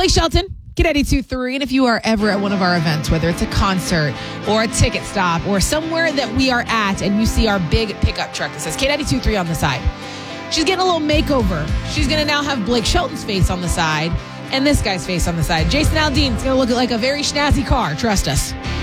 Blake Shelton, Kid 92.3. And if you are ever at one of our events, whether it's a concert or a ticket stop or somewhere that we are at and you see our big pickup truck that says Kid 92.3 on the side, she's getting a little makeover. She's going to now have Blake Shelton's face on the side and this guy's face on the side. Jason Aldean's going to look like a very snazzy car. Trust us.